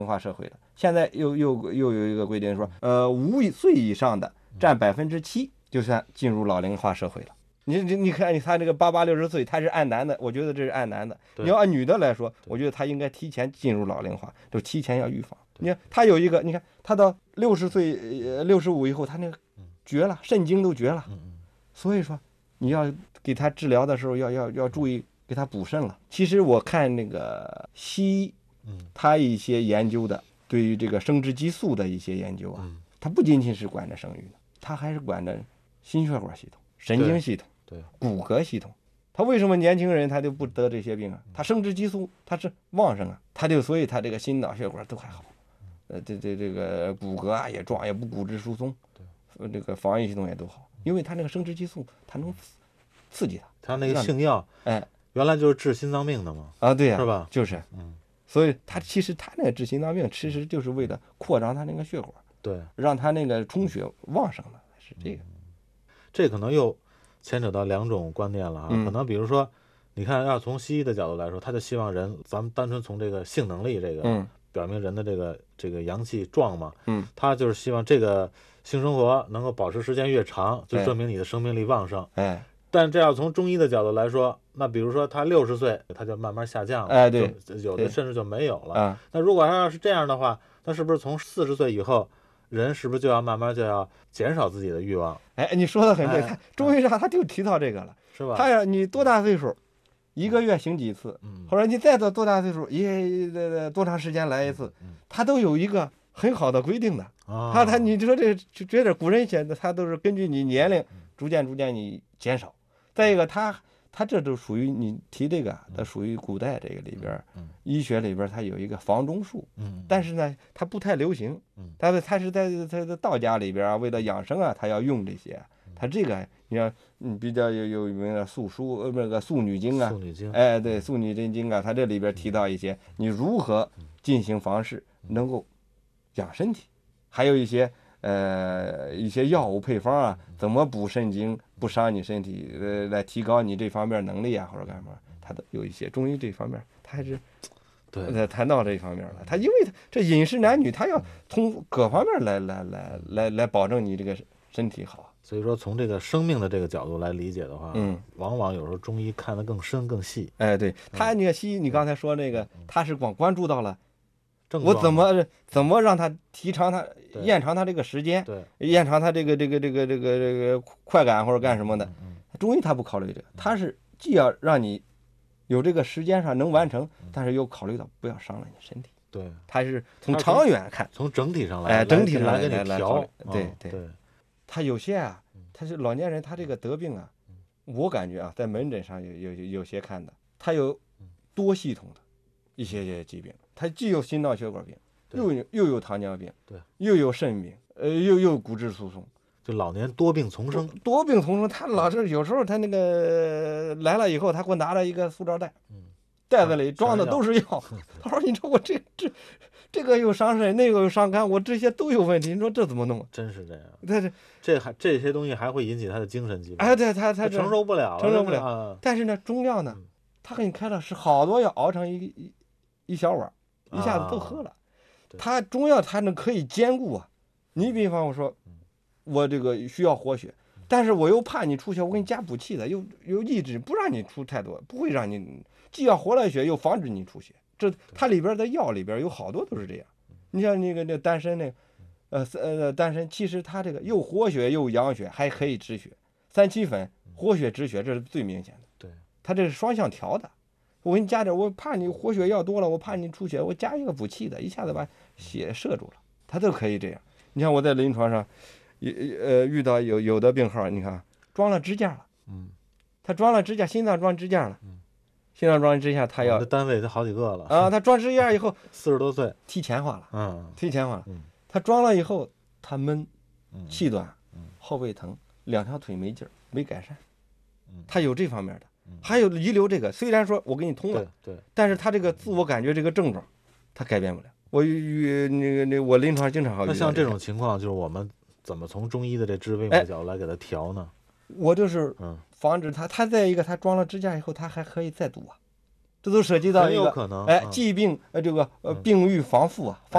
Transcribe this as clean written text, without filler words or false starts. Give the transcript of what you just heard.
龄化社会了。现在又有一个规定说，5岁以上的占7%，就算进入老龄化社会了。你看他这个88、60岁，他是按男的，我觉得这是按男的。你要按女的来说，我觉得他应该提前进入老龄化，就提前要预防。你看他有一个，你看他到60岁、65以后，他那个绝了，肾精都绝了。所以说你要给他治疗的时候要注意给他补肾了。其实我看那个西医，他一些研究的对于这个生殖激素的一些研究啊，他不仅仅是管着生育的，他还是管着心血管系统、神经系统、骨骼系统。他为什么年轻人他就不得这些病啊？他生殖激素他是旺盛啊，所以他这个心脑血管都还好。这个骨骼啊也壮，也不骨质疏松，这个防御系统也都好，因为它那个生殖激素它能刺激它。 它那个性药，原来就是治心脏病的嘛。 啊，对呀， 是吧？ 就是，所以其实它那个治心脏病，其实就是为了扩张它那个血管， 对， 让它那个充血旺盛的，是这个。 这可能又牵扯到2种观念了啊，可能比如说，你看要从西医的角度来说，他就希望人，咱们单纯从这个性能力这个。表明人的这个阳气壮嘛，他就是希望这个性生活能够保持时间越长，就证明你的生命力旺盛。但这要从中医的角度来说，那比如说他60岁，他就慢慢下降了， 对， 有的甚至就没有了。那如果要是这样的话，那是不是从40岁以后，人是不是就要慢慢就要减少自己的欲望？ 你说的很对，中医上他就提到这个了， 是吧？ 他要你多大岁数，1个月行几次，或者你再到多大岁数，多长时间来一次，他都有一个很好的规定的。你说这觉得古人写的，他都是根据你年龄逐渐你减少。再一个，他这都属于你提这个，它属于古代这个里边，医学里边它有一个房中术，但是呢，它不太流行。它是在道家里边啊，为了养生啊，他要用这些。它这个你看，比较有名的素书那个《素女经》啊，对，《素女真经》啊，它这里边提到一些你如何进行房事能够养身体，还有一些药物配方啊，怎么补肾精不伤你身体，来提高你这方面能力啊，或者干嘛，它都有一些中医这方面，它还是谈到这方面了。它因为这饮食男女，它要从各方面来保证你这个身体好。 所以说，从这个生命的这个角度来理解的话，往往有时候中医看得更深更细。 对，他那个西医，你刚才说那个，他是光关注到了， 我怎么让他延长他这个时间，延长他这个快感或者干什么的。中医他不考虑这个，他是既要让你有这个时间上能完成，但是又考虑到不要伤了你身体。 对， 他是从长远看， 从整体上来， 整体上来给你调。 对。他有些啊，他是老年人，他这个得病啊，我感觉啊，在门诊上有些看的，他有多系统的一些疾病，他既有心脑血管病，又有糖尿病，又有肾病，又有骨质疏松， 就老年多病丛生。 他老是有时候他那个来了以后，他给我拿了一个塑料袋，袋子里装的都是药。他说：“你说我这个又伤肾，那个又伤肝，我这些都有问题，你说这怎么弄？” 真是这样。这些东西还会引起他的精神疾病。 对，他承受不了。 但是呢，中药呢，他给你开了是好多药，熬成一小碗，一下子都喝了。他中药它可以兼顾啊。你比方我说，我这个需要活血，但是我又怕你出血，我给你加补气的，又抑制不让你出太多，不会让你既要活了血，又防止你出血。它里边的药里边有好多都是这样。你像那丹参丹参其实它这个又活血又养血，还可以止血。3七粉活血止血，这是最明显的。 对， 它这是双向调的。我给你加点，我怕你活血药多了，我怕你出血，我加一个补气的，一下子把血摄住了，它都可以这样。你看我在临床上，遇到有的病号，你看装了支架了，他装了支架，心脏装支架了，心脏装支架，他要单位他好几个了啊，他装支架以后 40多岁， 提前化了，他装了以后，他闷，气短，后背疼，2条腿没劲儿，没改善，他有这方面的。还有遗留这个，虽然说我给你通了，但是他这个自我感觉这个症状，他改变不了。我临床经常好。 那像这种情况，就是我们怎么从中医的这治胃的角度来给他调呢？ 我就是防止他再一个，他装了支架以后，他还可以再堵啊，这都涉及到一个很有可能疾病这个病愈防复啊。